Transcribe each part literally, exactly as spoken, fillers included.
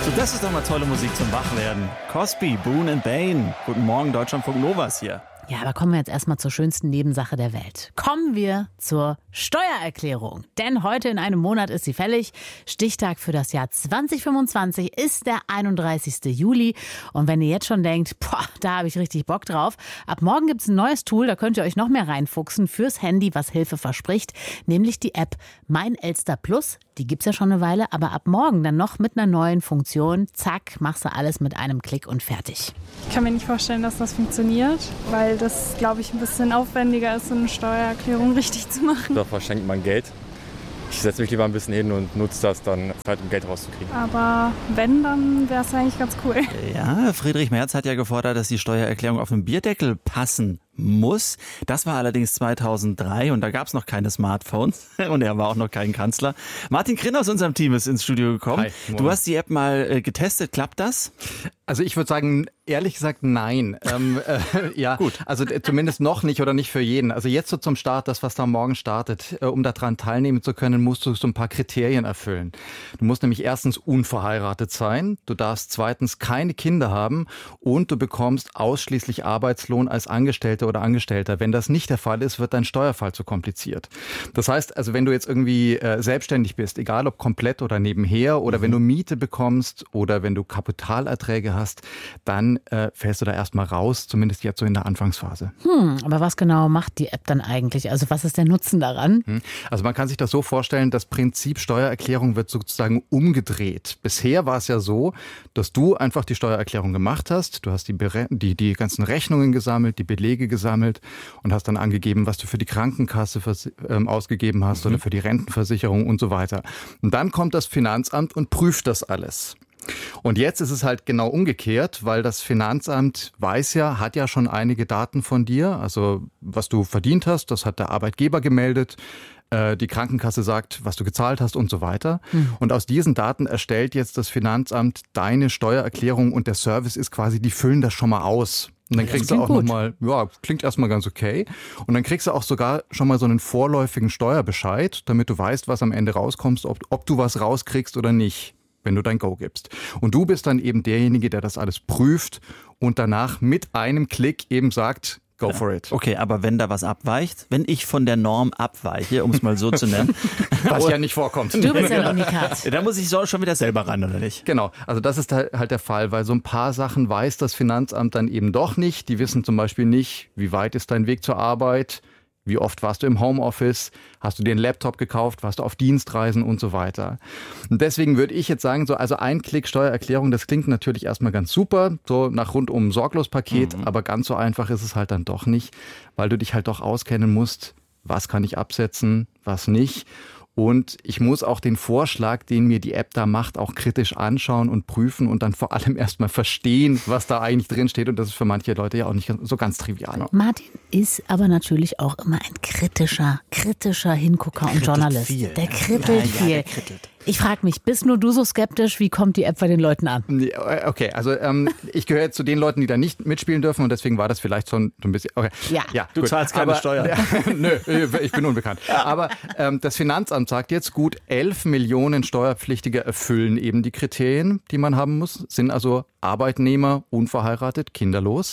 Das ist doch mal tolle Musik zum Wachwerden. Cosby, Boone and Bain. Guten Morgen, Deutschlandfunk Novas hier. Ja, aber kommen wir jetzt erstmal zur schönsten Nebensache der Welt. Kommen wir zur Steuererklärung. Denn heute in einem Monat ist sie fällig. Stichtag für das Jahr zwanzig fünfundzwanzig ist der einunddreißigsten Juli. Und wenn ihr jetzt schon denkt, boah, da habe ich richtig Bock drauf. Ab morgen gibt es ein neues Tool, da könnt ihr euch noch mehr reinfuchsen fürs Handy, was Hilfe verspricht. Nämlich die App Mein Elster Plus. Die gibt's ja schon eine Weile, aber ab morgen dann noch mit einer neuen Funktion. Zack, machst du alles mit einem Klick und fertig. Ich kann mir nicht vorstellen, dass das funktioniert, weil das, glaube ich, ein bisschen aufwendiger ist, so eine Steuererklärung richtig zu machen. Da verschenkt man Geld. Ich setze mich lieber ein bisschen hin und nutze das dann, halt, um Geld rauszukriegen. Aber wenn, dann wäre es eigentlich ganz cool. Ja, Friedrich Merz hat ja gefordert, dass die Steuererklärung auf den Bierdeckel passen muss. Das war allerdings zweitausenddrei und da gab es noch keine Smartphones und er war auch noch kein Kanzler. Martin Krinn aus unserem Team ist ins Studio gekommen. Hi, du hast die App mal äh, getestet. Klappt das? Also ich würde sagen, ehrlich gesagt, nein. ähm, äh, ja, gut. Also äh, zumindest noch nicht oder nicht für jeden. Also jetzt so zum Start, das, was da morgen startet, äh, um daran teilnehmen zu können, musst du so ein paar Kriterien erfüllen. Du musst nämlich erstens unverheiratet sein, du darfst zweitens keine Kinder haben und du bekommst ausschließlich Arbeitslohn als Angestellte oder Angestellter. Wenn das nicht der Fall ist, wird dein Steuerfall zu kompliziert. Das heißt, also wenn du jetzt irgendwie äh, selbstständig bist, egal ob komplett oder nebenher oder mhm. wenn du Miete bekommst oder wenn du Kapitalerträge hast, dann äh, fällst du da erstmal raus, zumindest jetzt so in der Anfangsphase. Hm, aber was genau macht die App dann eigentlich? Also was ist der Nutzen daran? Hm. Also man kann sich das so vorstellen, das Prinzip Steuererklärung wird sozusagen umgedreht. Bisher war es ja so, dass du einfach die Steuererklärung gemacht hast, du hast die, die, die ganzen Rechnungen gesammelt, die Belege gesammelt, gesammelt und hast dann angegeben, was du für die Krankenkasse vers- ähm, ausgegeben hast mhm. oder für die Rentenversicherung und so weiter. Und dann kommt das Finanzamt und prüft das alles. Und jetzt ist es halt genau umgekehrt, weil das Finanzamt weiß ja, hat ja schon einige Daten von dir, also was du verdient hast, das hat der Arbeitgeber gemeldet. Die Krankenkasse sagt, was du gezahlt hast und so weiter. Mhm. Und aus diesen Daten erstellt jetzt das Finanzamt deine Steuererklärung und der Service ist quasi, die füllen das schon mal aus. Und dann kriegst du auch nochmal, ja, klingt erstmal ganz okay. Und dann kriegst du auch sogar schon mal so einen vorläufigen Steuerbescheid, damit du weißt, was am Ende rauskommt, ob, ob du was rauskriegst oder nicht, wenn du dein Go gibst. Und du bist dann eben derjenige, der das alles prüft und danach mit einem Klick eben sagt, go for it. Okay, aber wenn da was abweicht, wenn ich von der Norm abweiche, um es mal so zu nennen. Was ja nicht vorkommt. Du bist ja ein Unikat. Da muss ich so schon wieder selber ran, oder nicht? Genau, also das ist halt der Fall, weil so ein paar Sachen weiß das Finanzamt dann eben doch nicht. Die wissen zum Beispiel nicht, wie weit ist dein Weg zur Arbeit, wie oft warst du im Homeoffice, hast du dir einen Laptop gekauft, warst du auf Dienstreisen und so weiter. Und deswegen würde ich jetzt sagen, so also ein Klick Steuererklärung, das klingt natürlich erstmal ganz super, so nach rundum Sorglos-Paket, mhm. aber ganz so einfach ist es halt dann doch nicht, weil du dich halt doch auskennen musst, was kann ich absetzen, was nicht. Und ich muss auch den Vorschlag, den mir die App da macht, auch kritisch anschauen und prüfen und dann vor allem erstmal verstehen, was da eigentlich drin steht. Und das ist für manche Leute ja auch nicht so ganz trivial. Martin ist aber natürlich auch immer ein kritischer, kritischer Hingucker und Journalist. Viel. Der krittelt ja, viel. Ja, der krittelt. Ich frage mich, bist nur du so skeptisch? Wie kommt die App bei den Leuten an? Okay, also ähm, ich gehöre zu den Leuten, die da nicht mitspielen dürfen und deswegen war das vielleicht schon so ein bisschen... Okay. Ja, ja du gut. zahlst keine aber, Steuern. Äh, nö, ich bin unbekannt. Aber ähm, das Finanzamt sagt jetzt, gut, elf Millionen Steuerpflichtige erfüllen eben die Kriterien, die man haben muss, sind also Arbeitnehmer, unverheiratet, kinderlos.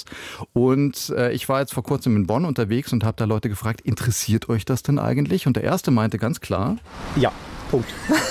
Und äh, ich war jetzt vor kurzem in Bonn unterwegs und habe da Leute gefragt, interessiert euch das denn eigentlich? Und der Erste meinte ganz klar... Ja. Punkt.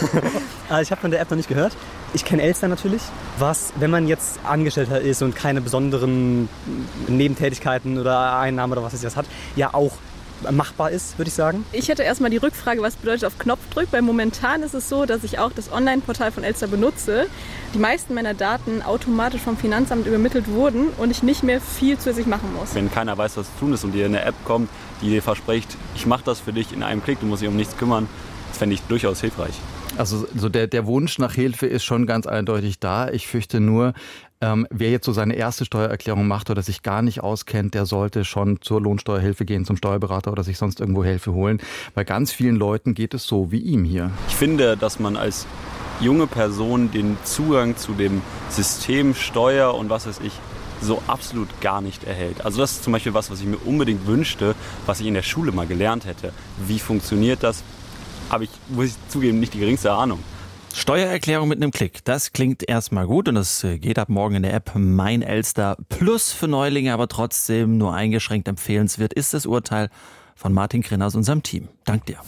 Ich habe von der App noch nicht gehört. Ich kenne Elster natürlich. Was, wenn man jetzt Angestellter ist und keine besonderen Nebentätigkeiten oder Einnahmen oder was es jetzt hat, ja auch machbar ist, würde ich sagen. Ich hätte erstmal die Rückfrage, was bedeutet auf Knopfdruck, weil momentan ist es so, dass ich auch das Online-Portal von Elster benutze. Die meisten meiner Daten automatisch vom Finanzamt übermittelt wurden und ich nicht mehr viel zusätzlich machen muss. Wenn keiner weiß, was zu tun ist und dir eine App kommt, die dir verspricht, ich mache das für dich in einem Klick, du musst dich um nichts kümmern, das fände ich durchaus hilfreich. Also so der, der Wunsch nach Hilfe ist schon ganz eindeutig da. Ich fürchte nur, ähm, wer jetzt so seine erste Steuererklärung macht oder sich gar nicht auskennt, der sollte schon zur Lohnsteuerhilfe gehen, zum Steuerberater oder sich sonst irgendwo Hilfe holen. Bei ganz vielen Leuten geht es so wie ihm hier. Ich finde, dass man als junge Person den Zugang zu dem System Steuer und was weiß ich so absolut gar nicht erhält. Also das ist zum Beispiel was, was ich mir unbedingt wünschte, was ich in der Schule mal gelernt hätte. Wie funktioniert das? Habe ich, muss ich zugeben, nicht die geringste Ahnung. Steuererklärung mit einem Klick. Das klingt erstmal gut und das geht ab morgen in der App Mein Elster Plus für Neulinge, aber trotzdem nur eingeschränkt empfehlenswert ist das Urteil von Martin Krinner aus unserem Team. Dank dir.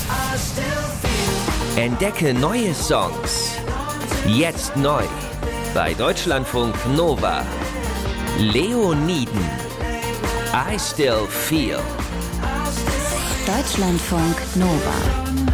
Entdecke neue Songs. Jetzt neu bei Deutschlandfunk Nova. Leoniden. I Still Feel. Deutschlandfunk Nova.